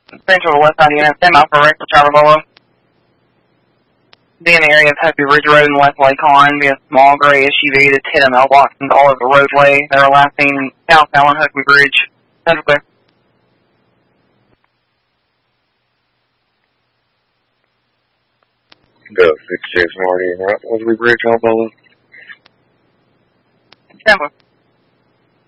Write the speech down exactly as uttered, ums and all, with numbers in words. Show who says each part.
Speaker 1: Central to West Side Unit, stand by for Rex Travel Bolo. Be in the area of Happy Ridge Road and West Lake Con. Be a small gray S U V that's hit a mailbox and all over the roadway. They were last seen South Allen Huckabee Bridge. Central clear.
Speaker 2: Go six six Marty and Huckabee Bridge, Alabama.
Speaker 1: Stand by.